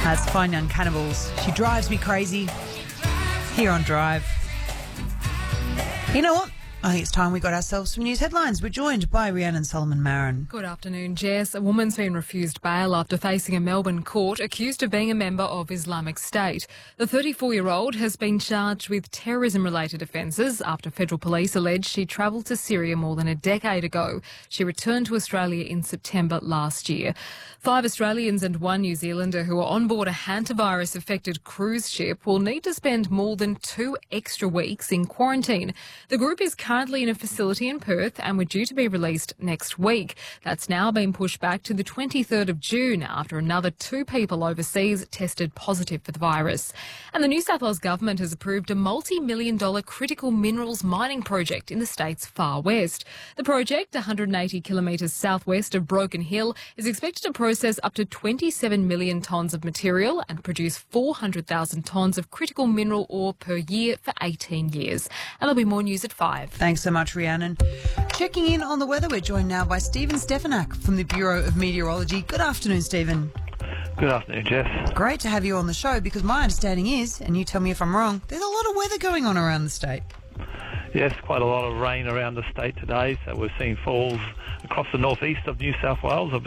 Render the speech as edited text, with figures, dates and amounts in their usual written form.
That's Fine Young Cannibals. She drives me crazy. Here on Drive. You know what? I think it's time we got ourselves some news headlines. We're joined by Rhiannon Solomon-Marin. Good afternoon, Jess. A woman's been refused bail after facing a Melbourne court accused of being a member of Islamic State. The 34-year-old has been charged with terrorism-related offences after federal police allege she travelled to Syria more than a decade ago. She returned to Australia in September last year. 5 Australians and 1 New Zealander who are on board a hantavirus-affected cruise ship will need to spend more than 2 extra weeks in quarantine. The group is currently in a facility in Perth and were due to be released next week. That's now been pushed back to the 23rd of June after another 2 people overseas tested positive for the virus. And the New South Wales government has approved a multi-million-dollar critical minerals mining project in the state's far west. The project, 180 kilometres southwest of Broken Hill, is expected to process up to 27 million tonnes of material and produce 400,000 tonnes of critical mineral ore per year for 18 years. And there'll be more news at 5. Thanks so much, Rhiannon. Checking in on the weather, we're joined now by Stephen Stefanak from the Bureau of Meteorology. Good afternoon, Stephen. Good afternoon, Jess. Great to have you on the show because my understanding is, and you tell me if I'm wrong, there's a lot of weather going on around the state. Yes, quite a lot of rain around the state today, so we're seeing falls across the northeast of New South Wales.